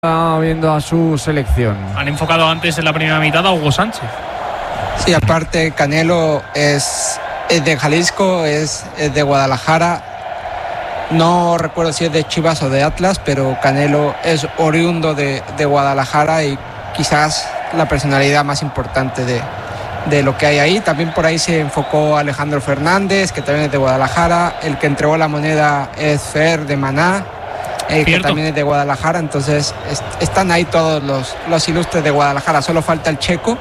viendo a su selección. Han enfocado antes en la primera mitad a Hugo Sánchez. Sí, aparte Canelo es de Jalisco, es de Guadalajara. No recuerdo si es de Chivas o de Atlas, pero Canelo es oriundo de Guadalajara y quizás la personalidad más importante de lo que hay ahí. También por ahí se enfocó Alejandro Fernández, que también es de Guadalajara. El que entregó la moneda es Fer de Maná, que también es de Guadalajara. Entonces están ahí todos los ilustres de Guadalajara. Solo falta el Checo,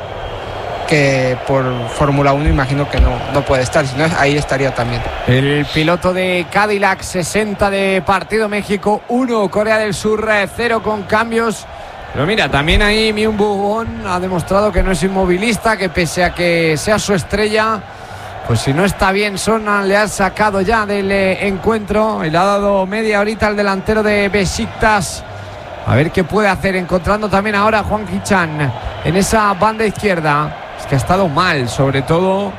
que por Fórmula 1 imagino que no puede estar, si no ahí estaría también. El piloto de Cadillac, 60 de partido, México 1, Corea del Sur 0 con cambios. Pero mira, también ahí Myung-Woo Won ha demostrado que no es inmovilista, que pese a que sea su estrella, pues si no está bien, Son le ha sacado ya del encuentro y le ha dado media horita al delantero de Besiktas. A ver qué puede hacer, encontrando también ahora a Hwang Hee-chan en esa banda izquierda. Es que ha estado mal, sobre todo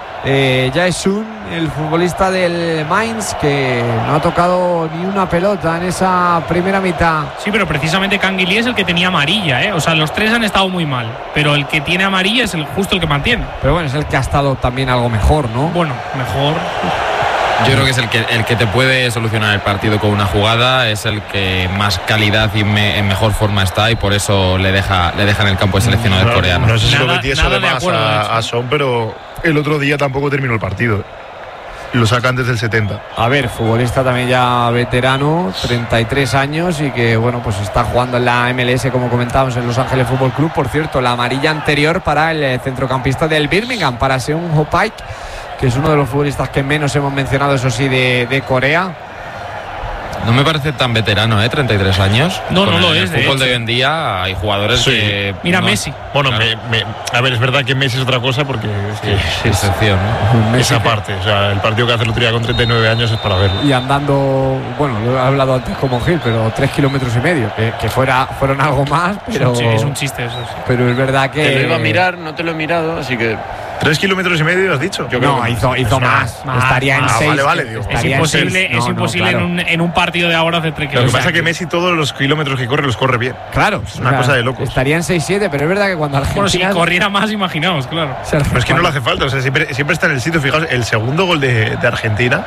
Jae-Sun, el futbolista del Mainz, que no ha tocado ni una pelota en esa primera mitad. Sí, pero precisamente Kang Il-lee es el que tenía amarilla, ¿eh? O sea, los tres han estado muy mal, pero el que tiene amarilla es justo el que mantiene. Pero bueno, es el que ha estado también algo mejor, ¿no? Bueno, mejor. Yo creo que es el que te puede solucionar el partido con una jugada, es el que más calidad y en mejor forma está, y por eso le deja en el campo de seleccionador coreano. No sé si lo metí eso de más a Son, pero el otro día tampoco terminó el partido. Lo sacan desde el 70. A ver, futbolista también ya veterano, 33 años, y que bueno, pues está jugando en la MLS, como comentábamos, en Los Ángeles Fútbol Club. Por cierto, la amarilla anterior para el centrocampista del Birmingham, para Seung-Ho Park, que es uno de los futbolistas que menos hemos mencionado, eso sí, de Corea. No me parece tan veterano, 33 años. No lo es. En el fútbol de hoy en día hay jugadores que... Mira, Messi. Bueno, claro. A ver, es verdad que Messi es otra cosa, porque es excepción, ¿no? Esa parte, o sea, el partido que hace el otro día con 39 años es para verlo. Y andando, bueno, lo he hablado antes como Gil, pero 3,5 kilómetros, que fueron algo más, pero... Sí, es un chiste eso, sí. Pero es verdad que... Te lo iba a mirar, no te lo he mirado, así que... 3,5 kilómetros, has dicho. No, hizo más. Estaría en 6. Vale, digo. Es imposible, claro. en un partido de ahora hacer 3 kilómetros. Lo que pasa es que Messi todos los kilómetros que corre los corre bien. Claro. Es una cosa de locos. Estaría en 6-7, pero es verdad que cuando Argentina... Bueno, si corriera más, imaginaos, claro. Pero es que no le hace falta, o sea, siempre está en el sitio. Fijaos, el segundo gol de Argentina...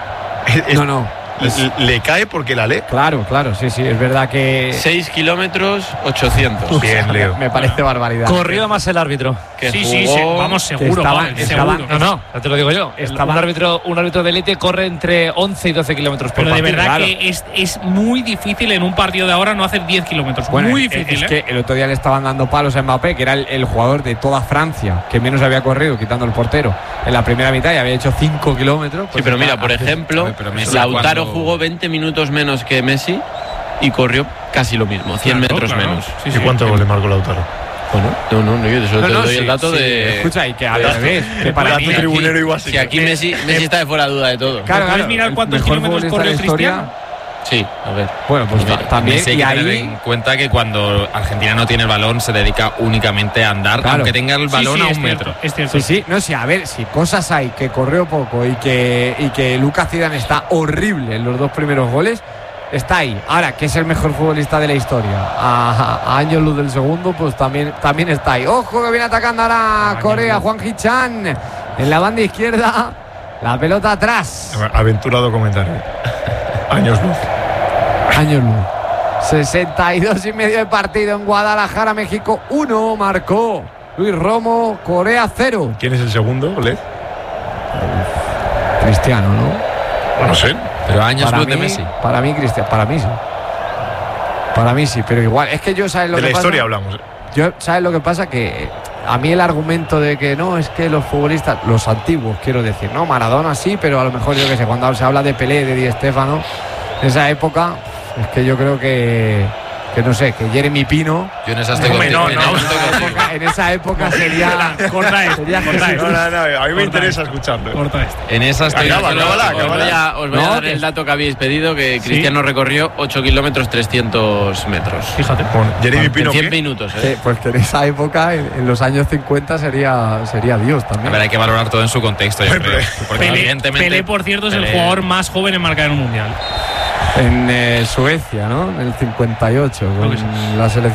Le cae porque la lee. Claro, sí, es verdad que... 6 kilómetros, 800. Bien, Leo. Me parece barbaridad. Corrió más el árbitro. Sí, vamos, seguro. Seguro. No, ya te lo digo yo. Un árbitro de élite corre entre 11 y 12 kilómetros por partido. Pero de verdad que es muy difícil en un partido de ahora no hacer 10 kilómetros. Bueno, muy difícil. Es que el otro día le estaban dando palos a Mbappé, que era el jugador de toda Francia que menos había corrido, quitando el portero, en la primera mitad, y había hecho 5 kilómetros. Sí, pero mira, por ejemplo, Lautaro jugó 20 minutos menos que Messi y corrió casi lo mismo, 100 metros menos. ¿Y cuánto le marcó Lautaro? Bueno, yo solo te doy el dato de... Escucha, y que al revés, que para mí... Si aquí Messi está de fuera de duda de todo. Claro, ¿puedes mirar cuántos kilómetros corrió Cristiano? Sí, a ver. Bueno, pues también hay que tener en cuenta que cuando Argentina no tiene el balón se dedica únicamente a andar, aunque tenga el balón a un metro. Es cierto. A ver, si cosas hay, que corrió poco y que Lucas Zidane está horrible en los 2 primeros goles, está ahí. Ahora, que es el mejor futbolista de la historia, a años luz del segundo, pues también está ahí. Ojo, que viene atacando ahora Corea, Hwang Hee-chan en la banda izquierda, la pelota atrás. Aventurado comentario. Años luz. 62,5 de partido en Guadalajara, México 1, marcó Luis Romo, Corea 0. ¿Quién es el segundo, Led? Cristiano, ¿no? No sé. Pero años luz de Messi. Para mí, Cristiano, para mí sí, pero igual, es que yo, ¿sabes lo que pasa? De la historia hablamos. ¿Sabes lo que pasa? Que a mí el argumento de que no, es que los futbolistas, los antiguos, quiero decir, no, Maradona sí, pero a lo mejor yo que sé, cuando se habla de Pelé, de Di Stéfano, en esa época, es que yo creo que no sé, que Jeremy Pino. Yo en esas estoy contigo. En esa época sería. Corta esto. No, a mí me interesa escucharlo. Corta esto. En esas estoy. Os voy a dar el dato que habéis pedido, que Cristiano recorrió 8 kilómetros 300 metros. Fíjate. Jeremy Pino. 100 minutos. Pues que en esa época, en los años 50, sería Dios también. A ver, hay que valorar todo en su contexto, yo creo. Porque Pelé, por cierto, es el jugador más joven en marcar en un mundial. En Suecia, ¿no? En el 58, con la selección.